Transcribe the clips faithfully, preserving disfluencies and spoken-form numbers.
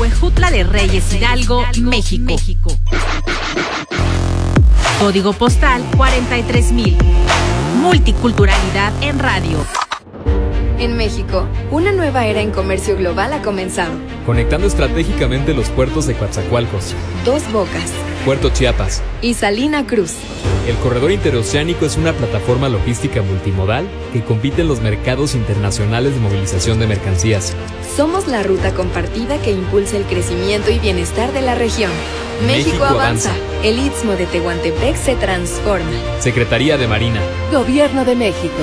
Huejutla de Reyes, Hidalgo, México. Código postal cuarenta y tres mil. Multiculturalidad en radio. En México, una nueva era en comercio global ha comenzado. Conectando estratégicamente los puertos de Coatzacoalcos, Dos Bocas, Puerto Chiapas y Salina Cruz. El corredor interoceánico es una plataforma logística multimodal que compite en los mercados internacionales de movilización de mercancías. Somos la ruta compartida que impulsa el crecimiento y bienestar de la región. México, México avanza. avanza. El Istmo de Tehuantepec se transforma. Secretaría de Marina. Gobierno de México.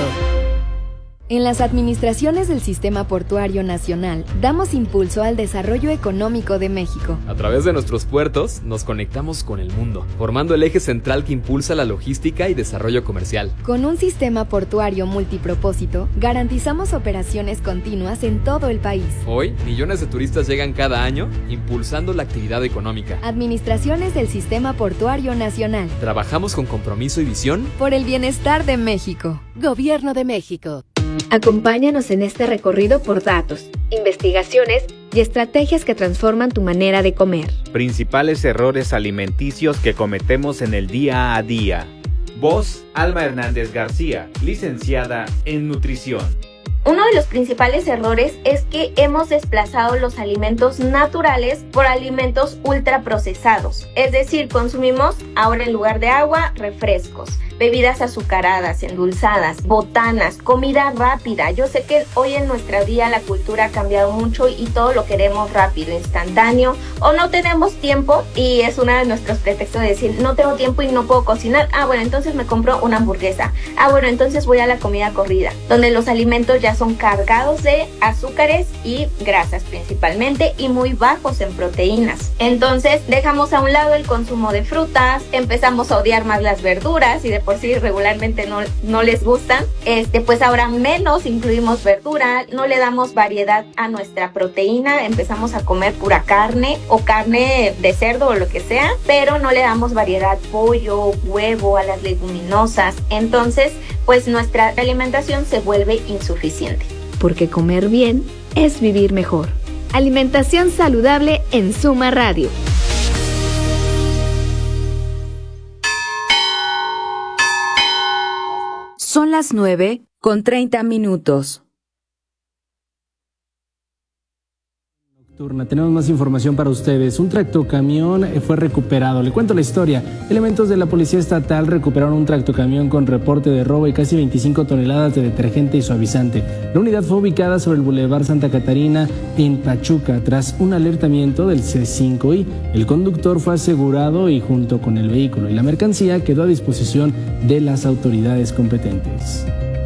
En las administraciones del Sistema Portuario Nacional, damos impulso al desarrollo económico de México. A través de nuestros puertos, nos conectamos con el mundo, formando el eje central que impulsa la logística y desarrollo comercial. Con un sistema portuario multipropósito, garantizamos operaciones continuas en todo el país. Hoy, millones de turistas llegan cada año, impulsando la actividad económica. Administraciones del Sistema Portuario Nacional. Trabajamos con compromiso y visión por el bienestar de México. Gobierno de México. Acompáñanos en este recorrido por datos, investigaciones y estrategias que transforman tu manera de comer. Principales errores alimenticios que cometemos en el día a día. Voz, Alma Hernández García, licenciada en nutrición. Uno de los principales errores es que hemos desplazado los alimentos naturales por alimentos ultraprocesados. Es decir, consumimos ahora en lugar de agua, refrescos, bebidas azucaradas, endulzadas, botanas, comida rápida. Yo sé que hoy en nuestra vida la cultura ha cambiado mucho y todo lo queremos rápido, instantáneo, o no tenemos tiempo y es uno de nuestros pretextos de decir no tengo tiempo y no puedo cocinar. Ah, bueno, entonces me compro una hamburguesa. Ah, bueno, entonces voy a la comida corrida, donde los alimentos ya son cargados de azúcares y grasas principalmente y muy bajos en proteínas. Entonces dejamos a un lado el consumo de frutas, empezamos a odiar más las verduras y de por sí regularmente no, no les gustan. Este, pues ahora menos incluimos verdura, no le damos variedad a nuestra proteína, empezamos a comer pura carne o carne de cerdo o lo que sea, pero no le damos variedad, pollo, huevo, a las leguminosas. Entonces pues nuestra alimentación se vuelve insuficiente. Porque comer bien es vivir mejor. Alimentación saludable en Suma Radio. Son las nueve con treinta minutos. Tenemos más información para ustedes. Un tractocamión fue recuperado. Le cuento la historia. Elementos de la Policía Estatal recuperaron un tractocamión con reporte de robo y casi veinticinco toneladas de detergente y suavizante. La unidad fue ubicada sobre el Boulevard Santa Catarina en Pachuca tras un alertamiento del C cinco I. El conductor fue asegurado y junto con el vehículo y la mercancía quedó a disposición de las autoridades competentes.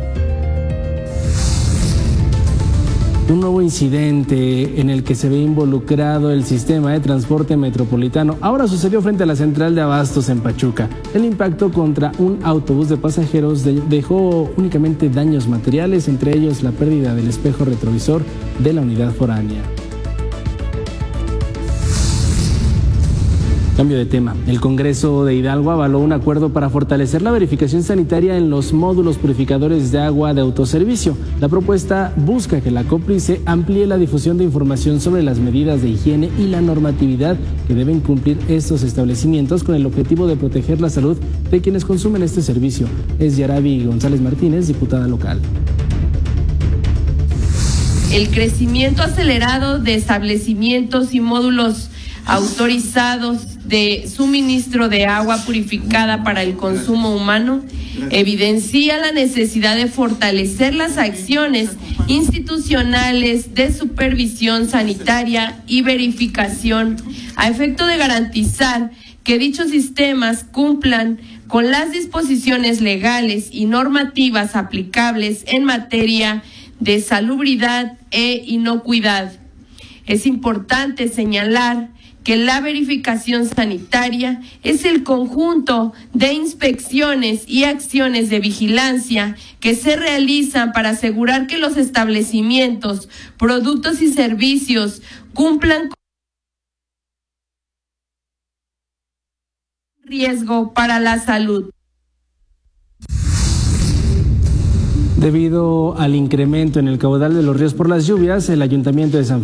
Un nuevo incidente en el que se ve involucrado el sistema de transporte metropolitano ahora sucedió frente a la central de abastos en Pachuca. El impacto contra un autobús de pasajeros de- dejó únicamente daños materiales, entre ellos la pérdida del espejo retrovisor de la unidad foránea. Cambio de tema. El Congreso de Hidalgo avaló un acuerdo para fortalecer la verificación sanitaria en los módulos purificadores de agua de autoservicio. La propuesta busca que la COPRISE amplíe la difusión de información sobre las medidas de higiene y la normatividad que deben cumplir estos establecimientos con el objetivo de proteger la salud de quienes consumen este servicio. Es Yarabi González Martínez, diputada local. El crecimiento acelerado de establecimientos y módulos autorizados de suministro de agua purificada para el consumo humano evidencia la necesidad de fortalecer las acciones institucionales de supervisión sanitaria y verificación a efecto de garantizar que dichos sistemas cumplan con las disposiciones legales y normativas aplicables en materia de salubridad e inocuidad. Es importante señalar que la verificación sanitaria es el conjunto de inspecciones y acciones de vigilancia que se realizan para asegurar que los establecimientos, productos y servicios cumplan con riesgo para la salud. Debido al incremento en el caudal de los ríos por las lluvias, el Ayuntamiento de San